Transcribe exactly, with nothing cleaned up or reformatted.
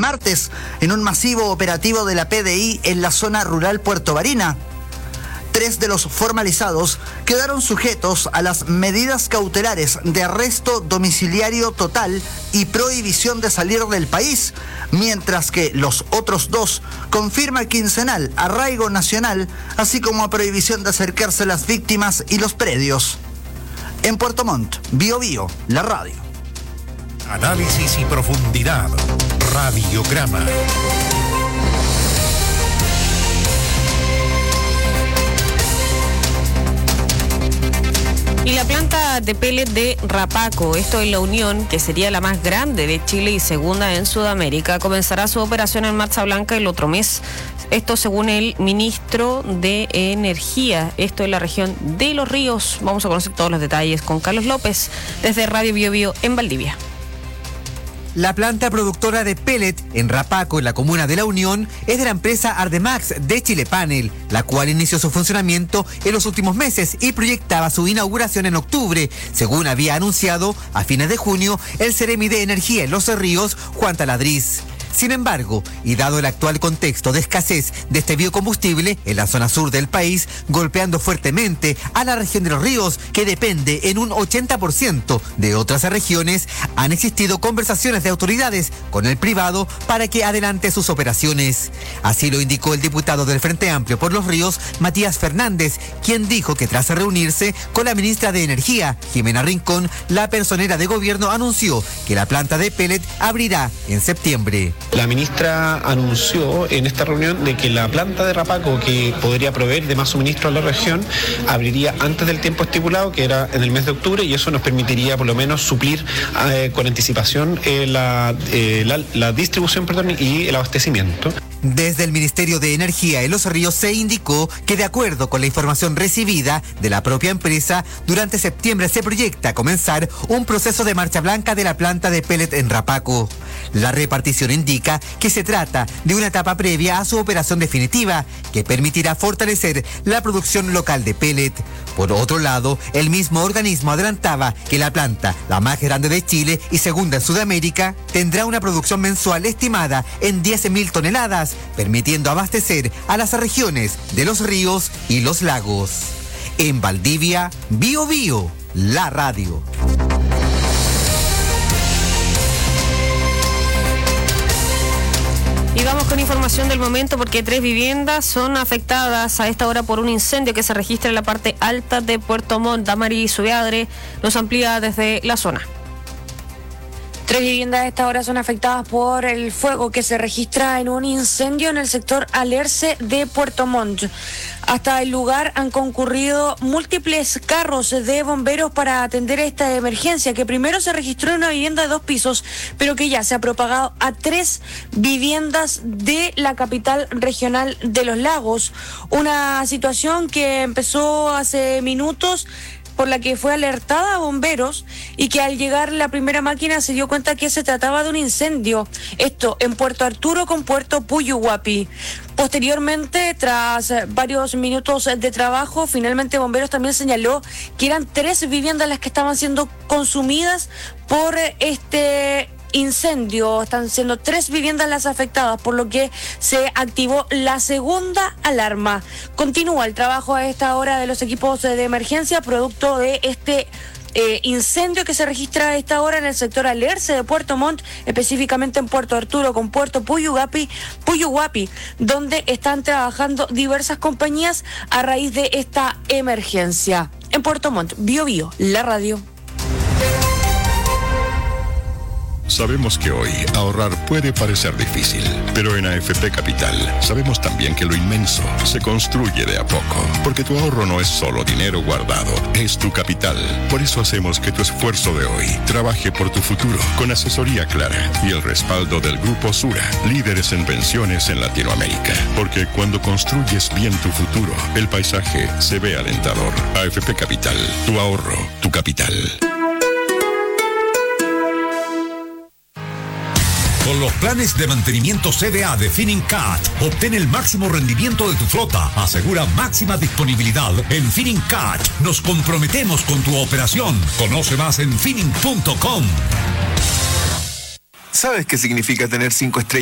martes en un masivo operativo de la P D I en la zona rural Puerto Barina. Tres de los formalizados quedaron sujetos a las medidas cautelares de arresto domiciliario total y prohibición de salir del país, mientras que los otros dos confirman quincenal arraigo nacional, así como a prohibición de acercarse a las víctimas y los predios. En Puerto Montt, Bio Bio, la radio. Análisis y profundidad. Radiograma. Y la planta de pellet de Rapaco, esto en La Unión, que sería la más grande de Chile y segunda en Sudamérica, comenzará su operación en Marcha Blanca el otro mes. Esto según el ministro de Energía, esto en la región de Los Ríos. Vamos a conocer todos los detalles con Carlos López desde Radio Bio Bio en Valdivia. La planta productora de pellet en Rapaco, en la comuna de La Unión, es de la empresa Ardemax de Chile Panel, la cual inició su funcionamiento en los últimos meses y proyectaba su inauguración en octubre, según había anunciado a fines de junio el Seremi de Energía en Los Ríos, Juan Taladriz. Sin embargo, y dado el actual contexto de escasez de este biocombustible en la zona sur del país, golpeando fuertemente a la región de Los Ríos, que depende en un ochenta por ciento de otras regiones, han existido conversaciones de autoridades con el privado para que adelante sus operaciones. Así lo indicó el diputado del Frente Amplio por Los Ríos, Matías Fernández, quien dijo que tras reunirse con la ministra de Energía, Jimena Rincón, la personera de gobierno anunció que la planta de pellet abrirá en septiembre. La ministra anunció en esta reunión de que la planta de Rapaco, que podría proveer de más suministro a la región, abriría antes del tiempo estipulado, que era en el mes de octubre, y eso nos permitiría por lo menos suplir eh, con anticipación eh, la, eh, la, la distribución perdón, y el abastecimiento. Desde el Ministerio de Energía en Los Ríos se indicó que, de acuerdo con la información recibida de la propia empresa, durante septiembre se proyecta comenzar un proceso de marcha blanca de la planta de pellet en Rapaco. La repartición indica que se trata de una etapa previa a su operación definitiva, que permitirá fortalecer la producción local de pellet. Por otro lado, el mismo organismo adelantaba que la planta, la más grande de Chile y segunda en Sudamérica, tendrá una producción mensual estimada en diez mil toneladas, permitiendo abastecer a las regiones de Los Ríos y Los Lagos. En Valdivia, Bio Bio, la radio. Y vamos con información del momento porque tres viviendas son afectadas a esta hora por un incendio que se registra en la parte alta de Puerto Montt. Damari Subeadre nos amplía desde la zona. Tres viviendas a esta hora son afectadas por el fuego que se registra en un incendio en el sector Alerce de Puerto Montt. Hasta el lugar han concurrido múltiples carros de bomberos para atender esta emergencia, que primero se registró en una vivienda de dos pisos, pero que ya se ha propagado a tres viviendas de la capital regional de Los Lagos. Una situación que empezó hace minutos, por la que fue alertada a bomberos y que al llegar la primera máquina se dio cuenta que se trataba de un incendio. Esto en Puerto Arturo con Puerto Puyuhuapi. Posteriormente, tras varios minutos de trabajo, finalmente bomberos también señaló que eran tres viviendas las que estaban siendo consumidas por este incendio. Están siendo tres viviendas las afectadas, por lo que se activó la segunda alarma. Continúa el trabajo a esta hora de los equipos de emergencia producto de este eh, incendio que se registra a esta hora en el sector Alerce de Puerto Montt, específicamente en Puerto Arturo con Puerto Puyuhuapi, Puyuhuapi, donde están trabajando diversas compañías a raíz de esta emergencia. En Puerto Montt, Bio Bio, la radio. Sabemos que hoy ahorrar puede parecer difícil, pero en A F P Capital sabemos también que lo inmenso se construye de a poco, porque tu ahorro no es solo dinero guardado, es tu capital. Por eso hacemos que tu esfuerzo de hoy trabaje por tu futuro, con asesoría clara y el respaldo del Grupo Sura, líderes en pensiones en Latinoamérica. Porque cuando construyes bien tu futuro, el paisaje se ve alentador. A F P Capital, tu ahorro, tu capital. Con los planes de mantenimiento C D A de Finincat, obtén el máximo rendimiento de tu flota. Asegura máxima disponibilidad. En Finincat nos comprometemos con tu operación. Conoce más en Fining punto com. ¿Sabes qué significa tener cinco estrellas